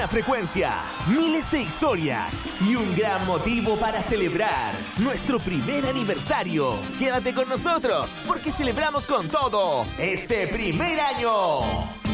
buena frecuencia, miles de historias y un gran motivo para celebrar nuestro primer aniversario. Quédate con nosotros porque celebramos con todo este primer año.